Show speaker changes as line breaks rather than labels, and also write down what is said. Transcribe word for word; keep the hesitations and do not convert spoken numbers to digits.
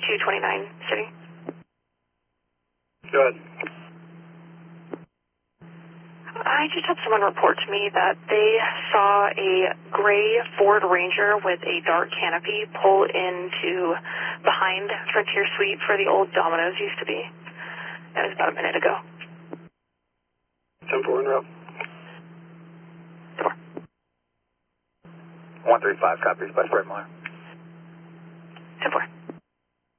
two twenty-nine City.
Go ahead.
I just had someone report to me that they saw a gray Ford Ranger with a dark canopy pull into behind Frontier Suite for the old Domino's used to be. That was about a minute ago.
ten four en route.
Door.
one three five copies by Fred Meyer.
ten four.